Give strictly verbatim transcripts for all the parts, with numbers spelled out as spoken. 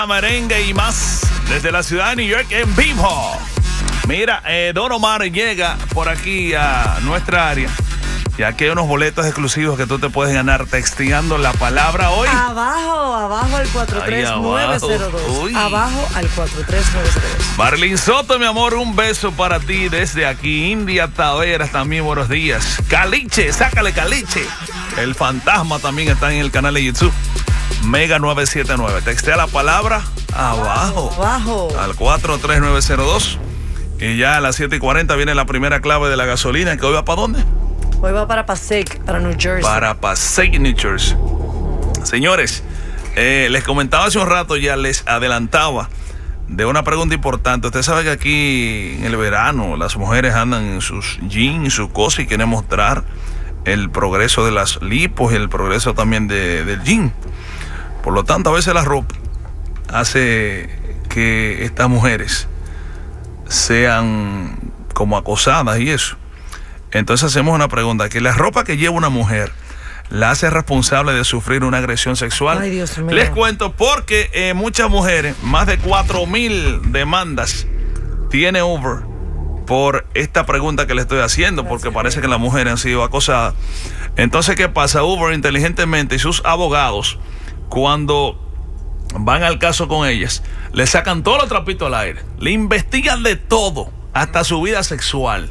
Merengue y más desde la ciudad de New York en vivo. Mira, eh, Don Omar llega por aquí a nuestra área, ya que hay unos boletos exclusivos que tú te puedes ganar texteando la palabra hoy. Abajo, abajo al cuatro tres nueve cero dos. Abajo al cuatro tres nueve cero dos. Marlin Soto, mi amor, un beso para ti desde aquí. India Taveras también, buenos días. Caliche, sácale Caliche. El fantasma también está en el canal de YouTube. Mega nueve siete nueve. Textea la palabra abajo, abajo al cuatro tres nueve cero dos. Y ya a las siete y cuarenta viene la primera clave de la gasolina. ¿Que hoy va para dónde? Hoy va para Passaic, para New Jersey. Para Passaic, New Jersey. Señores, eh, les comentaba hace un rato, ya les adelantaba de una pregunta importante. Usted sabe que aquí en el verano las mujeres andan en sus jeans, sus cosas, y quieren mostrar el progreso de las lipos y el progreso también de, del jean. Por lo tanto, a veces la ropa hace que estas mujeres sean como acosadas y eso. Entonces hacemos una pregunta, que la ropa que lleva una mujer la hace responsable de sufrir una agresión sexual. Ay, Dios mío. Les cuento porque eh, muchas mujeres, más de cuatro mil demandas tiene Uber por esta pregunta que le estoy haciendo, porque parece que las mujeres han sido acosadas. Entonces, ¿qué pasa? Uber inteligentemente y sus abogados, cuando van al caso con ellas, le sacan todos los trapitos al aire, le investigan de todo, hasta su vida sexual,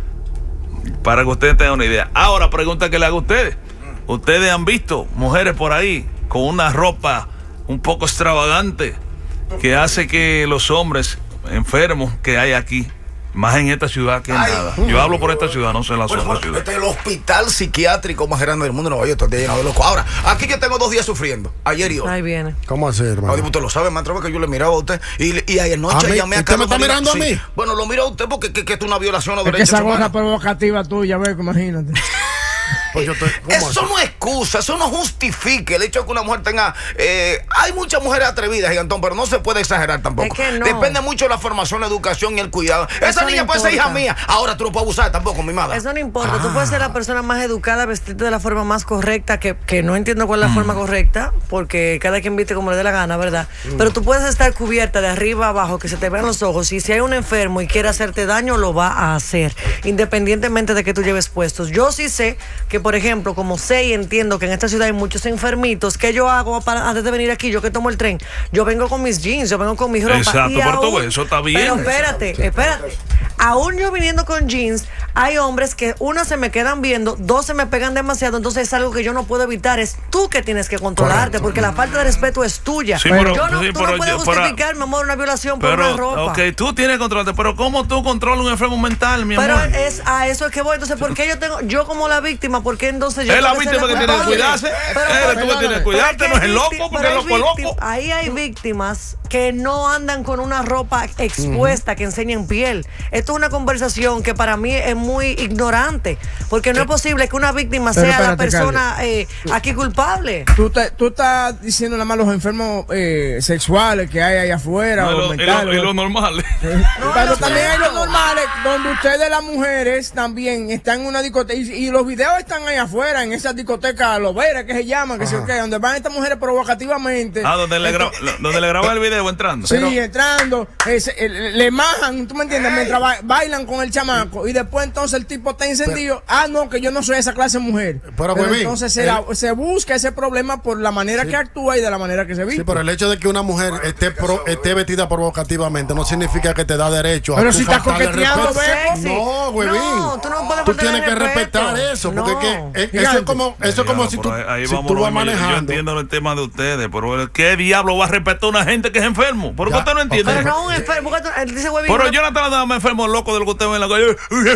para que ustedes tengan una idea. Ahora, pregunta que le hago a ustedes. ¿Ustedes han visto mujeres por ahí con una ropa un poco extravagante que hace que los hombres enfermos que hay aquí, más en esta ciudad que en Ay, nada? Yo hablo por esta ciudad, no sé en la bueno, otra bueno, ciudad. este es el hospital psiquiátrico más grande del mundo de Nueva York. Está lleno de locos. Ahora, aquí yo tengo dos días sufriendo, ayer y hoy. Ahí viene. ¿Cómo hacer, hermano? No, usted lo sabe, me atrevo que yo le miraba a usted. Y, y ayer noche ¿A mí? llamé a ¿Usted me Carlos está Medina. mirando a Sí. mí? Bueno, lo miro a usted porque que, que esto es una violación a Es que derechos esa gorra humanos. provocativa tuya, ve, imagínate. Pues yo estoy, ¿cómo Eso así? no es excusa, eso no justifica el hecho de que una mujer tenga... Eh, hay muchas mujeres atrevidas, Gigantón, pero no se puede exagerar tampoco. Es que no. Depende mucho de la formación, la educación y el cuidado. Esa no niña puede ser hija importa. mía. Ahora tú no puedes abusar tampoco, mi madre. Eso no importa, tú puedes ser la persona más educada, vestirte de la forma más correcta, que, que no entiendo cuál es la forma correcta, porque cada quien viste como le dé la gana, ¿verdad? Pero tú puedes estar cubierta de arriba a abajo, que se te vean los ojos, y si hay un enfermo y quiere hacerte daño, lo va a hacer, independientemente de que tú lleves puestos. Yo sí sé que, por ejemplo, como sé y entiendo que en esta ciudad hay muchos enfermitos, ¿qué yo hago para, antes de venir aquí? Yo que tomo el tren, yo vengo con mis jeans, yo vengo con mis ropas. Exacto, y pero tú aún- ves, eso está bien. Pero espérate, espérate. Aún yo viniendo con jeans, hay hombres que una se me quedan viendo, dos se me pegan demasiado, entonces es algo que yo no puedo evitar. Es tú que tienes que controlarte, Correcto. porque la falta de respeto es tuya. Sí, pero- yo no, sí, tú pero no puedes yo- para- justificar, mi amor, una violación por Pero, una ropa. ok, tú tienes que controlarte, pero ¿cómo tú controlas un enfermo mental, mi Pero amor? es a eso es que voy. Entonces, ¿por qué yo tengo, yo como la víctima, por qué entonces yo Es la tengo ser víctima que tiene que culpable? cuidarse. Pero- Eres tú que pero- tienes que pero cuidarte, es no es el vícti- loco, porque pero el loco es víctima- loco. Ahí hay víctimas que no andan con una ropa expuesta, que enseñen piel. Esto es una conversación que para mí es muy ignorante, porque no es posible que una víctima Pero sea la espérate, persona eh, aquí culpable. Tú, te- tú estás diciendo nada más los enfermos eh, sexuales que hay allá afuera, No, y o lo- y lo- mentales. y lo normal. Pero no, también no. hay los normales, donde ustedes las mujeres también están en una discoteca, y, y los videos están allá afuera, en esas discotecas loberas que se llaman, que sé yo qué, donde van estas mujeres provocativamente. Ah, donde le, gra- donde le graban el video entrando. Sí, entrando, eh, se- eh, le majan, tú me entiendes, mientras ba- bailan con el chamaco, y después entonces el tipo está encendido. Ah, no, que yo no soy esa clase de mujer. Pero, Pero huevín, entonces se, la- se busca ese problema por la manera que actúa y de la manera que se viste. Sí, pero el hecho de que una mujer esté pro- esté vestida provocativamente no significa que te da derecho a Pero tú si está faltarle coqueteando, respeto. Bebo. Sexy. No, huevín. No, tú no puedes Tú faltarle tienes que respeto. respetar eso, porque No. es que eh, eso es Gigante. como, eso es como si tú, Pero ahí, ahí si vamos tú lo vas mismo. Yo- Yo manejando. entiendo el tema de ustedes, pero ¿qué diablo va a respetar a una gente que es enfermo? ¿Por qué Ya, usted no entiende? Pero no un enfermo, porque tú- él dice huevín. Pero no- yo no estoy hablando de enfermo loco de lo que usted ve en la calle.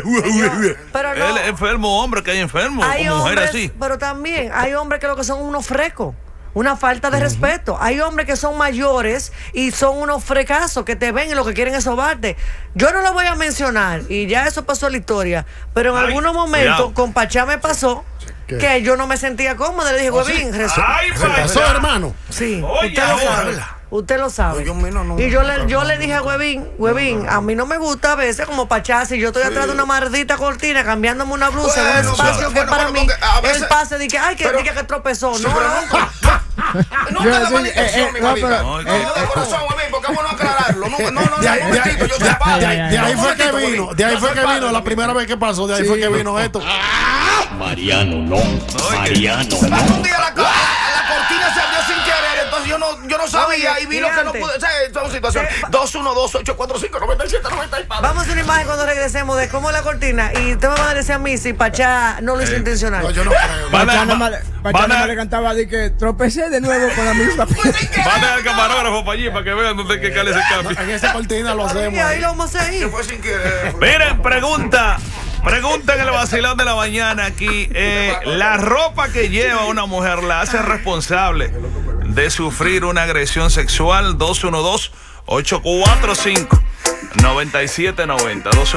Pero no. Él es enfermo, hombre, que hay enfermo, hay como mujeres hombres, así. pero también hay hombres que lo que son unos frecos. Una falta de respeto. Hay hombres que son mayores y son unos frecazos que te ven y lo que quieren es sobarte. Yo no lo voy a mencionar y ya eso pasó en la historia, pero en Ay, algunos momentos cuidado. con Pachá me pasó ¿Qué? que yo no me sentía cómoda. Le dije, ¿Oh, huevín, sí? resu- Ay, ¿Se pasó, vaya. hermano? Sí, Oye, usted lo ahora. sabe. Usted lo sabe. No, yo menos no, y yo no, le, no, yo no, le no, dije a no. Huevín, Huevín, a mí no me gusta a veces como Pachá, si yo estoy atrás de una maldita cortina cambiándome una blusa en Bueno, un espacio bueno, que bueno, para bueno, mí porque a veces- el pase de que, ay, que, pero- de que tropezó. Sí, No, pero no. nunca- Nunca Yo la sí, mala intención, eh, mi eh, no, marica. pero- No, eh, de corazón, a mí, porque es bueno aclararlo. No, no, no, no, De ahí, un de ahí- momentito, yo de- soy padre. de ahí- de ahí Un fue que momentito, vino, Bobby. de ahí Yo fue soy que padre vino, la también. primera vez que pasó, de ahí fue que vino esto. Mariano, no. Mariano, Algún no. día la, la, la cortina se abrió sin querer, entonces yo no, yo no sabía y vi lo que no gigante. pude. O sea, son situaciones. Sí. dos uno dos, ocho cuatro cinco, nueve siete nueve seis. Vamos a hacer una imagen cuando regresemos de cómo la cortina. Y usted me va a decir a mí si Pachá no lo hizo intencional. No, yo no creo. Van a- Pachana va- le- van Pachana a- le cantaba de que tropecé de nuevo con la misma piedra. Va a tener el camarógrafo para allí para que vean dónde es que cae ese cambio. En esa cortina lo hacemos. Y ahí ahí. lo vamos a hacer Que ahí. fue sin querer. Miren, pregunta. Pregunta en el vacilón de la mañana aquí. eh, la ropa que lleva una mujer la hace responsable de sufrir una agresión sexual. Dos uno dos, ocho cuatro cinco, nueve siete nueve cero.